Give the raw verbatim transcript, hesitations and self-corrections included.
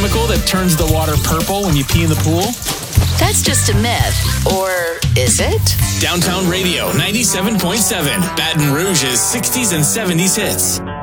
chemical that turns the water purple when you pee in the pool? That's just a myth. Or is it? Downtown Radio ninety-seven point seven, Baton Rouge's sixties and seventies hits.